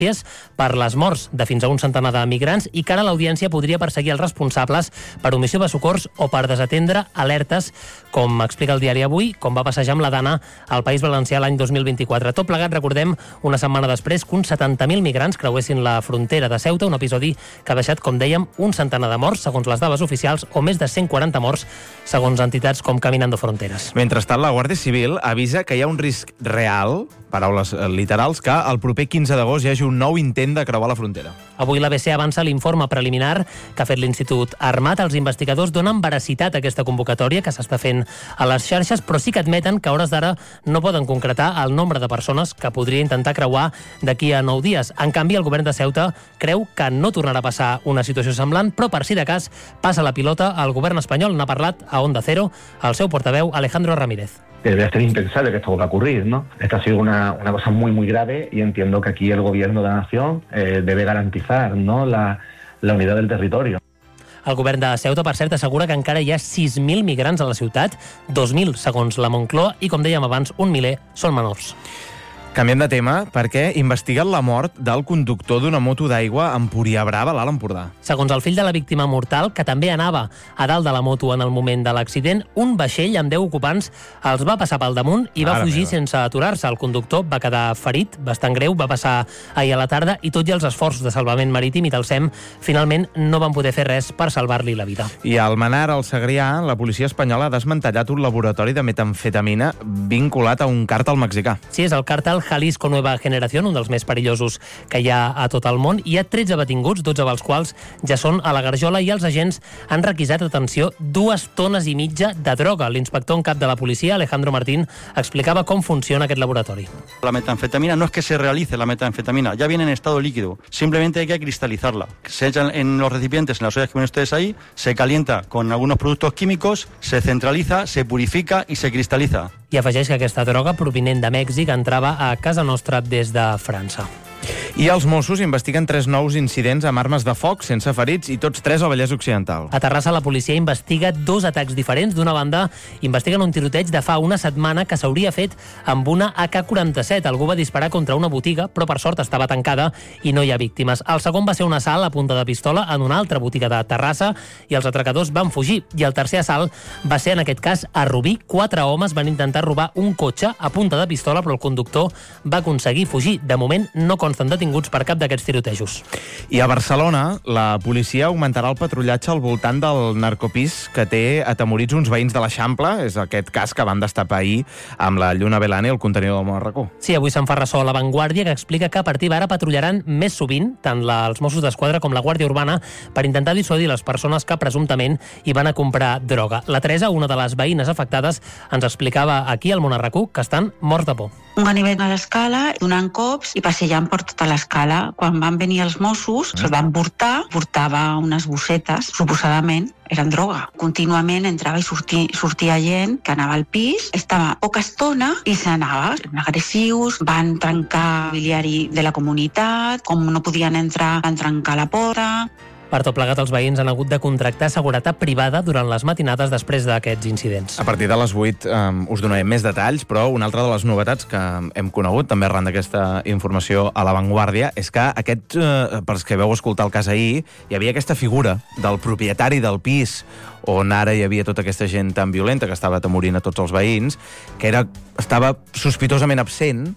per les morts de fins a un centenar de migrants i que ara l'audiència podria perseguir els responsables per omissió de socors o per desatendre alertes, com explica el diari Avui, com va passejar amb la Dana al País Valencià l'any 2024. Tot plegat, recordem, una setmana després que uns 70.000 migrants creuessin la frontera de Ceuta, un episodi que ha deixat, com dèiem, un centenar de morts, segons les dades oficials, o més de 140 morts, segons entitats com Caminando Fronteras. Mentrestant, la Guàrdia Civil avisa que hi ha un risc real, paraules literals, que el proper 15 d'agost hi hagi un nou intent de creuar la frontera. Avui l'ABC avança l'informe preliminar que ha fet l'Institut Armat. Els investigadors donen veracitat a aquesta convocatòria que s'està fent a les xarxes, però sí que admeten que a hores d'ara no poden concretar el nombre de persones que podria intentar creuar d'aquí a 9 dies. En canvi, el govern de Ceuta creu que no tornarà a passar una situació semblant, però per si de cas passa la pilota al govern espanyol. N'ha parlat a Onda Cero el seu portaveu Alejandro Ramírez. Debería ser impensable que esto vuelva a ocurrir, ¿no? Esta ha sido una cosa muy, muy grave y entiendo que aquí el gobierno de la nación debe garantizar, ¿no?, la unidad del territorio. El govern de Ceuta, per cert, assegura que encara hi ha 6.000 migrants a la ciutat, 2.000 segons la Moncloa, i com dèiem abans, un miler són menors. Canviem de tema perquè investiguen la mort del conductor d'una moto d'aigua a Empúria Brava, a l'Alt Empordà. Segons el fill de la víctima mortal, que també anava a dalt de la moto en el moment de l'accident, un vaixell amb 10 ocupants els va passar pel damunt i va fugir sense aturar-se. El conductor va quedar ferit, bastant greu, va passar ahir a la tarda i tot i els esforços de salvament marítim i del SEM, finalment no van poder fer res per salvar-li la vida. I al Menar, al Segrià, la policia espanyola ha desmantellat un laboratori de metamfetamina vinculat a un càrtel mexicà. Sí, és el càrtel Jalisco Nueva Generación, un dels més perillosos que hi ha a tot el món. Hi ha 13 detinguts, 12 dels quals ja són a la Garjola, i els agents han requisat, atenció, 2,5 tones de droga. L'inspector en cap de la policia, Alejandro Martín, explicava com funciona aquest laboratori. La metanfetamina no es que se realice la metanfetamina, ya viene en estado líquido, simplemente hay que cristalizarla. Se echan en los recipientes, en las ollas que ven ustedes ahí, se calienta con algunos productos químicos, se centraliza, se purifica y se cristaliza. I afegeix que aquesta droga provinent de Mèxic entrava a casa nostra des de França. I els Mossos investiguen 3 nous incidents amb armes de foc sense ferits i tots 3 al Vallès Occidental. A Terrassa la policia investiga 2 atacs diferents. D'una banda, investiguen un tiroteig de fa una setmana que s'hauria fet amb una AK-47. Algú va disparar contra una botiga, però per sort estava tancada i no hi ha víctimes. El segon va ser un assalt a punta de pistola en una altra botiga de Terrassa i els atracadors van fugir. I el tercer assalt va ser, en aquest cas, a Rubí. 4 homes van intentar robar un cotxe a punta de pistola, però el conductor va aconseguir fugir. De moment no consten detinguts per cap d'aquests tirotejos. I a Barcelona, la policia augmentarà el patrullatge al voltant del narcopís que té atemorits uns veïns de l'Eixample. És aquest cas que van destapar ahir amb la Lluna Belani al contenidor del Monarracó. Sí, avui se'n fa ressò a La Vanguardia, que explica que a partir d'ara patrullaran més sovint tant els Mossos d'Esquadra com la Guàrdia Urbana per intentar dissuadir les persones que presumptament hi van a comprar droga. La Teresa, una de les veïnes afectades, ens explicava aquí al Monarracó que estan morts de por. Un ganivet a l'escala, donant cops i passejant per tota l'escala. Quan van venir els Mossos, se'ls van portava unes bossetes, suposadament eren droga. Contínuament entrava i sortia gent que anava al pis, estava poca estona i s'anava. Eren agressius, van trencar el mobiliari de la comunitat, com no podien entrar, van trencar la porta. Per tot plegat, els veïns han hagut de contractar seguretat privada durant les matinades després d'aquests incidents. A partir de les 8 us donarem més detalls, però una altra de les novetats que hem conegut, també arran d'aquesta informació a La Vanguardia, és que per als que vau escoltar el cas ahir, hi havia aquesta figura del propietari del pis on ara hi havia tota aquesta gent tan violenta que estava atemorint a tots els veïns, que estava sospitosament absent,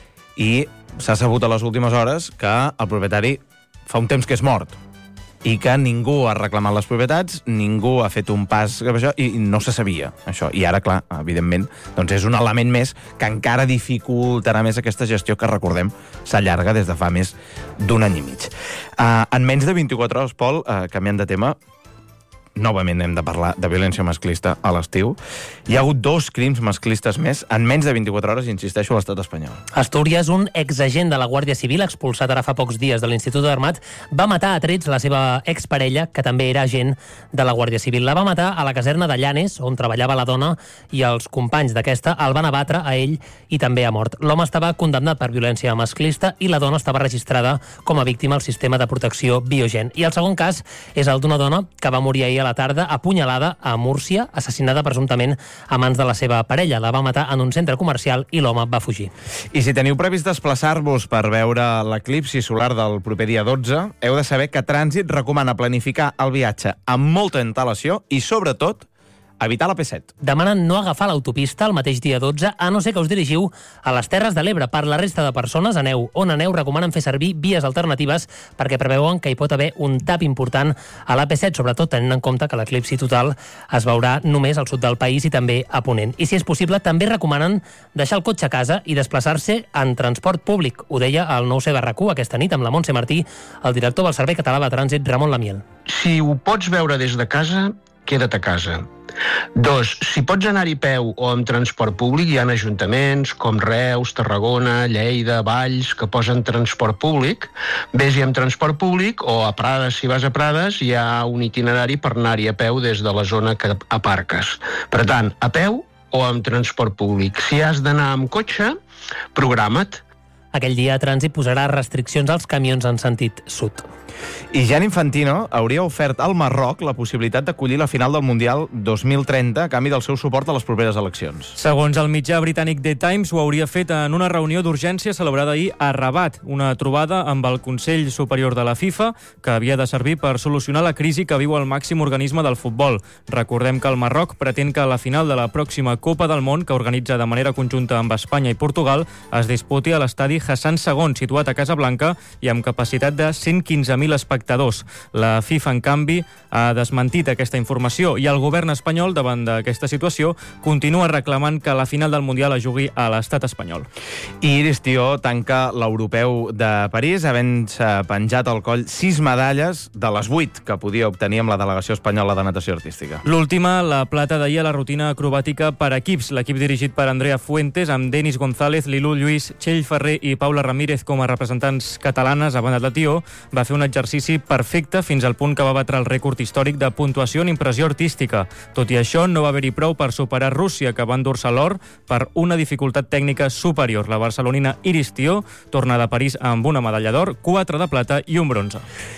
i s'ha sabut a les últimes hores que el propietari fa un temps que és mort, i que ningú ha reclamat les propietats, ningú ha fet un pas cap a això, i no se sabia això. I ara, clar, evidentment, doncs és un element més que encara dificultarà més aquesta gestió que, recordem, s'allarga des de fa més d'un any i mig. En menys de 24 hores, Pol, canviant de tema, novament hem de parlar de violència masclista a l'estiu. Hi ha hagut 2 crims masclistes més en menys de 24 hores, insisteixo, a l'estat espanyol. Astúries, un exagent de la Guàrdia Civil, expulsat ara fa pocs dies de l'Institut Armat, va matar a trets la seva exparella, que també era agent de la Guàrdia Civil. La va matar a la caserna de Llanes, on treballava la dona, i els companys d'aquesta el van abatre a ell i també a mort. L'home estava condemnat per violència masclista i la dona estava registrada com a víctima al sistema de protecció Biogen. I el segon cas és el d'una dona que va morir ahir ahir a la tarda apunyalada a Múrcia, assassinada presumptament a mans de la seva parella. La va matar en un centre comercial i l'home va fugir. I si teniu previst desplaçar-vos per veure l'eclipsi solar del proper dia 12, heu de saber que Trànsit recomana planificar el viatge amb molta antelació i, sobretot, evitar la P7. Demanen no agafar l'autopista el mateix dia 12, a no ser que us dirigiu a les Terres de l'Ebre. Per la resta de persones, aneu on aneu, recomanen fer servir vies alternatives perquè preveuen que hi pot haver un tap important a la P7, sobretot tenint en compte que l'eclipsi total es veurà només al sud del país i també a Ponent. I si és possible, també recomanen deixar el cotxe a casa i desplaçar-se en transport públic. Ho deia el 9C/1 aquesta nit amb la Montse Martí, el director del Servei Català de Trànsit, Ramon Lamiel. Si ho pots veure des de casa, queda't a casa. 2. Si pots anar-hi peu o amb transport públic, hi ha ajuntaments com Reus, Tarragona, Lleida, Valls, que posen transport públic. Vés-hi amb transport públic o a Prades, si vas a Prades, hi ha un itinerari per anar-hi a peu des de la zona que aparques. Per tant, a peu o amb transport públic. Si has d'anar amb cotxe, programa't. Aquell dia, Trànsit posarà restriccions als camions en sentit sud. I Gianni Infantino hauria ofert al Marroc la possibilitat d'acollir la final del Mundial 2030 a canvi del seu suport a les properes eleccions. Segons el mitjà britànic The Times, ho hauria fet en una reunió d'urgència celebrada ahir a Rabat, una trobada amb el Consell Superior de la FIFA que havia de servir per solucionar la crisi que viu el màxim organisme del futbol. Recordem que el Marroc pretén que la final de la pròxima Copa del Món, que organitza de manera conjunta amb Espanya i Portugal, es disputi a l'estadi Hassan II, situat a Casablanca i amb capacitat de 115.000 espectadors. La FIFA, en canvi, ha desmentit aquesta informació i el govern espanyol, davant d'aquesta situació, continua reclamant que la final del Mundial es jugui a l'estat espanyol. I Iris Tió tanca l'Europeu de París, havent-se penjat al coll 6 medalles de les 8 que podia obtenir amb la delegació espanyola de natació artística. L'última, la plata d'ahir a la rutina acrobàtica per equips. L'equip dirigit per Andrea Fuentes, amb Denis González, Lilú Lluís, Txell Ferrer i Paula Ramírez com a representants catalanes a banda de Tió, va fer un exercici perfecte fins al punt que va batre el rècord històric de puntuació en impressió artística. Tot i això, no va haver-hi prou per superar Rússia, que va endur-se l'or per una dificultat tècnica superior. La barcelonina Iris Tió torna de París amb una medalla d'or, 4 de plata i un bronze.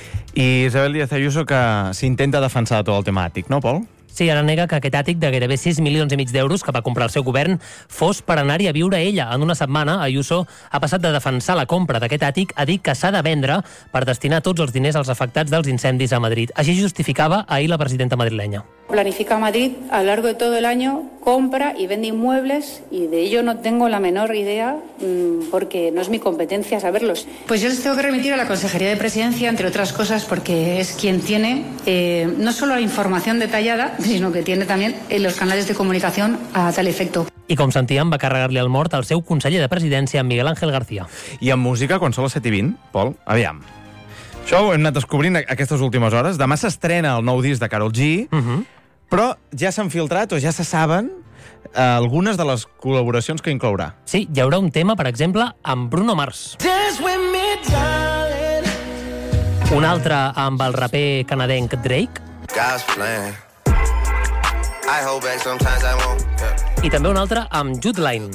I Isabel Díaz Ayuso, que s'intenta defensar de tot el temàtic, no, Pol? Sí, ara nega que aquest àtic de gairebé 6 milions i mig d'euros que va comprar el seu govern fos per anar-hi a viure ella. En una setmana, Ayuso ha passat de defensar la compra d'aquest àtic a dir que s'ha de vendre per destinar tots els diners als afectats dels incendis a Madrid. Així justificava ahir la presidenta madrilenya. Planifica Madrid a lo largo de todo el año, compra y vende inmuebles y de ello no tengo la menor idea porque no es mi competencia saberlos. Pues yo les tengo que remitir a la Consejería de Presidencia, entre otras cosas, porque es quien tiene no solo la información detallada, sino que tiene también los canales de comunicación a tal efecto. I com sentíem, va carregar-li el mort al seu conseller de presidència, Miguel Ángel García. I en música, quan són les 7:20, Pol, aviam. Això ho hem anat descobrint aquestes últimes hores. Demà s'estrena el nou disc de Karol G, però ja s'han filtrat o ja se saben algunes de les col·laboracions que inclourà. Sí, hi haurà un tema, per exemple, amb Bruno Mars. Un altre amb el raper canadenc Drake. I també un altre amb Jude Line.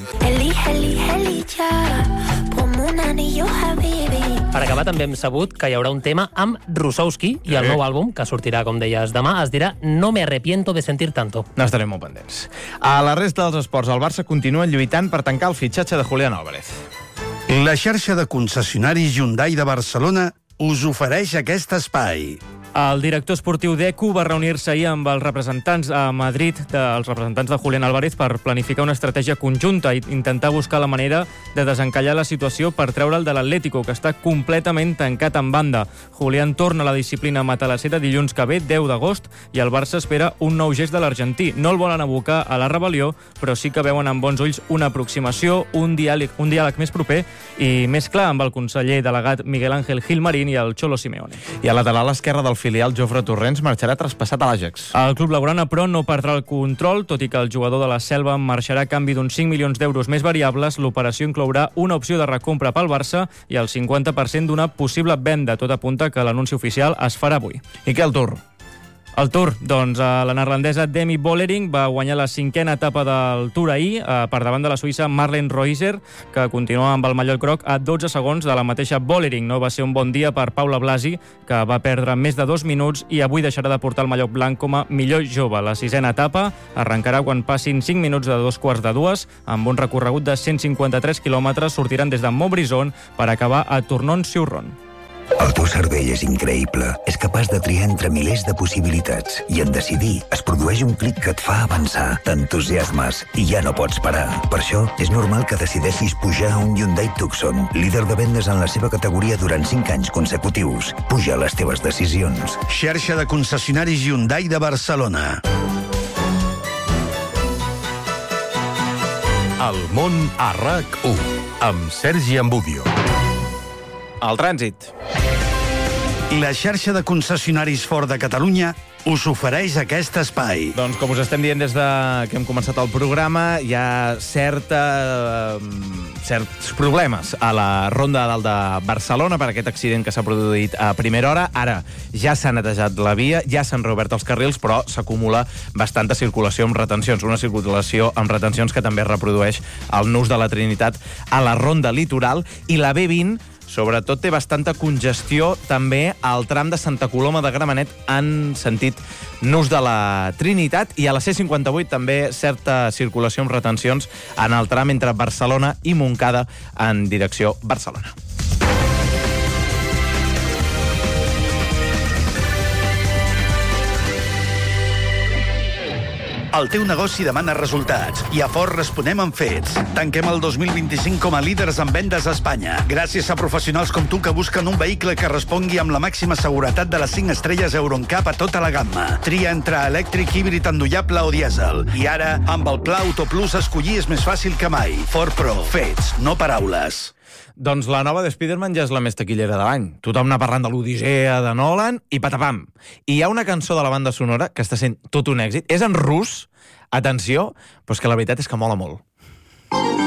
Per acabar, també hem sabut que hi haurà un tema amb Rusowski i el nou àlbum, que sortirà, com deies, demà, es dirà No me arrepiento de sentir tanto. N'estarem molt pendents. A la resta dels esports, el Barça continua lluitant per tancar el fitxatge de Julián Álvarez. La xarxa de concessionaris Hyundai de Barcelona us ofereix aquest espai. El director esportiu d'ECU va reunir-se ahir amb els representants a Madrid, els representants de Julián Álvarez, per planificar una estratègia conjunta i intentar buscar la manera de desencallar la situació per treure'l de l'Atlético, que està completament tancat en banda. Julián torna a la disciplina matalassera dilluns que ve, 10 d'agost, i el Barça espera un nou gest de l'argentí. No el volen abocar a la rebel·lió, però sí que veuen amb bons ulls una aproximació, un diàleg més proper i més clar amb el conseller delegat Miguel Ángel Gilmarín i el Cholo Simeone. I a lateral esquerre del filial, Jofre Torrents marxarà traspassat a l'Àgex. El club blaugrana, però, no perdrà el control, tot i que el jugador de la Selva marxarà a canvi d'uns 5 milions d'euros més variables. L'operació inclourà una opció de recompra pel Barça i el 50% d'una possible venda. Tot apunta que l'anunci oficial es farà avui. I què el Tour? El Tour, doncs la neerlandesa Demi Vollering va guanyar la 5a etapa del Tour ahir per davant de la suïssa Marlene Reuser, que continua amb el mallot groc a 12 segons de la mateixa Vollering. No va ser un bon dia per Paula Blasi, que va perdre més de 2 minuts i avui deixarà de portar el mallot blanc com a millor jove. La 6a etapa arrencarà quan passin 5 minuts de 2:15, amb un recorregut de 153 quilòmetres. Sortiran des de Montbrison per acabar a Tournon-sur-Rhône. El teu cervell és increïble. És capaç de triar entre milers de possibilitats. I en decidir es produeix un clic que et fa avançar. T'entusiasmes i ja no pots parar. Per això és normal que decideixis pujar a un Hyundai Tucson, líder de vendes en la seva categoria durant 5 anys consecutius. Puja les teves decisions. Xarxa de concessionaris Hyundai de Barcelona. El món a RAC1 amb Sergi Ambudio. El trànsit. La xarxa de concessionaris Ford de Catalunya us ofereix aquest espai. Doncs com us estem dient des que hem començat el programa, hi ha certs problemes a la Ronda de Dalt de Barcelona per aquest accident que s'ha produït a primera hora. Ara ja s'ha netejat la via, ja s'han reobert els carrils, però s'acumula bastanta circulació amb retencions. Una circulació amb retencions que també reprodueix el nus de la Trinitat a la Ronda Litoral, i la B20 sobretot té bastanta congestió també al tram de Santa Coloma de Gramenet en sentit nus de la Trinitat, i a la C58 també certa circulació amb retencions en el tram entre Barcelona i Montcada en direcció Barcelona. El teu negoci demana resultats i a Ford responem amb fets. Tanquem el 2025 com a líders en vendes a Espanya, gràcies a professionals com tu que busquen un vehicle que respongui amb la màxima seguretat de les 5 estrelles Euro NCAP a tota la gamma. Tria entre elèctric, híbrid endollable o dièsel. I ara, amb el Pla Auto Plus, escollir és més fàcil que mai. Ford Pro. Fets, no paraules. Doncs la nova de Spider-Man ja és la més taquillera de l'any. Tothom n'ha parlant de l'Odissea de Nolan i patapam. I hi ha una cançó de la banda sonora que està sent tot un èxit. És en rus, atenció, però és que la veritat és que mola molt.